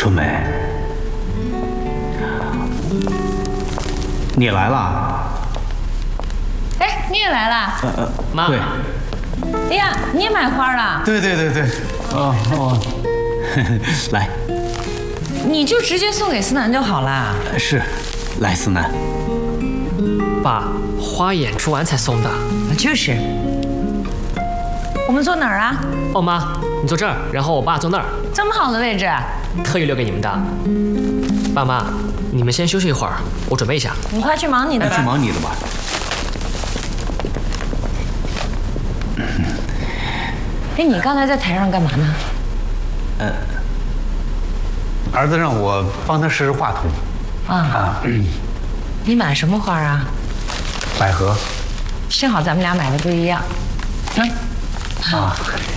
春梅，你来了？ 哎，你也来了？ 妈。 对。 哎呀，你也买花了？ 对。哦，来。 你就直接送给思南就好了。 是，来思南。 爸，花演出完才送的。 就是。我们坐哪儿啊？ 哦，妈，你坐这儿，然后我爸坐那儿。 这么好的位置， 特意留给你们的。爸妈，你们先休息一会儿，我准备一下。 你快去忙你的吧。 去忙你的吧。 哎，你刚才在台上干嘛呢？ 儿子让我帮他试试话筒。 你买什么花啊？ 百合。 正好咱们俩买的不一样。